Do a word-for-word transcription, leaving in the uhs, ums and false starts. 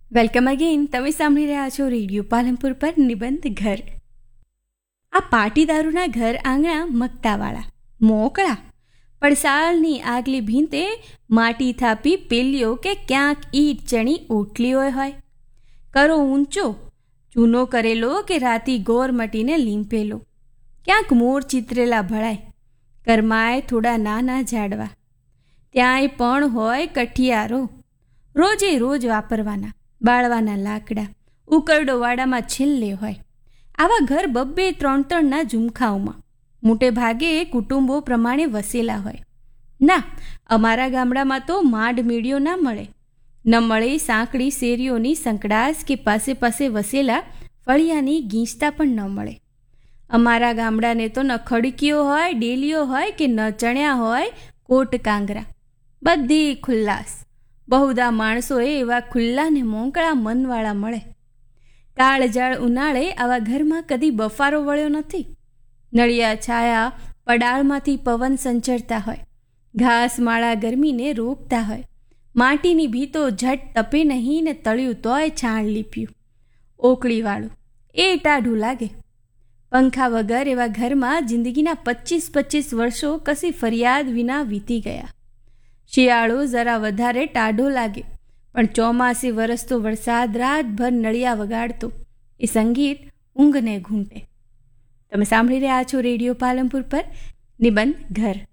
Welcome again. તમે સાંભળી રહ્યા છો રેડિયો પાલનપુર પર નિબંધ ઘર. આ પાટીદારોના ઘર આંગણા મગતાવાળા મોકળા પડસાળની આગલી ભીંતે માટી થાપી પેલીઓ કે ક્યાંક ઈટ ચણી ઓટલીઓ હોય. કરો ઊંચો ચૂનો કરેલો કે રાતી ગોર મટીને લીંપેલો. ક્યાંક મોર ચિતરેલા ભળાય. કરમાય થોડા નાના ઝાડવા. ત્યાંય પણ હોય કઠિયારો રોજે રોજ વાપરવાના. બાળવાના લાકડા ઉકરડો વાડામાં છેલ્લે હોય. આવા ઘર બબ્બે ત્રણ ત્રણના ઝુમખાઓમાં મોટે ભાગે કુટુંબો પ્રમાણે વસેલા હોય. ના, અમારા ગામડામાં તો માંડ મીડિયો ના મળે. ન મળે સાંકડી શેરીઓની સંકડાસ કે પાસે પાસે વસેલા ફળિયાની ગીંચતા પણ ન મળે. અમારા ગામડાને તો ન ખડકીઓ હોય, ડેલીઓ હોય કે ન ચણ્યા હોય કોટ કાંગરા. બધી ખુલ્લાસ. બહુદા માણસોએ એવા ખુલ્લા ને મોંકળા મનવાળા મળે. કાળજાળ ઉનાળે આવા ઘરમાં કદી બફારો વળ્યો નથી. નળિયા છાયા પડાળમાંથી પવન સંચરતા હોય. ઘાસમાળા ગરમીને રોકતા હોય. માટીની ભીતો ઝટ તપે નહીં ને તળિયું તોય છાણ લીપ્યું. ઓકળીવાળું એ ટાઢું લાગે. પંખા વગર એવા ઘરમાં જિંદગીના પચીસ પચીસ વર્ષો કશી ફરિયાદ વિના વીતી ગયા. શિયાળો જરા વધારે ટાઢો લાગે, પણ ચોમાસી વરસતો વરસાદ રાતભર નળિયા વગાડતો એ સંગીત ઊંઘને ઘૂંટે. તમે સાંભળી રહ્યા છો રેડિયો પાલનપુર પર નિબંધ ઘર.